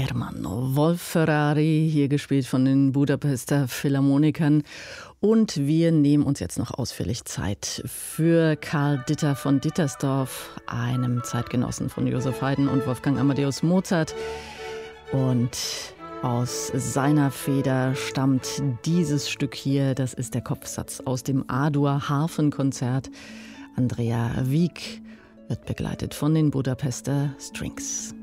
Ermanno. Wolf Ferrari, hier gespielt von den Budapester Philharmonikern. Und wir nehmen uns jetzt noch ausführlich Zeit für Karl Ditter von Dittersdorf, einem Zeitgenossen von Joseph Haydn und Wolfgang Amadeus Mozart. Und aus seiner Feder stammt dieses Stück hier. Das ist der Kopfsatz aus dem A-Dur-Harfenkonzert. Andrea Wieck wird begleitet von den Budapester Strings.